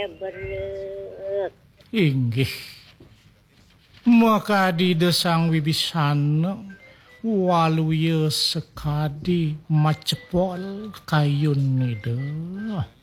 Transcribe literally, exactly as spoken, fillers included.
beureuh. Inggih. Maka di desang wibisana waluya sekadi macepol kayun nida.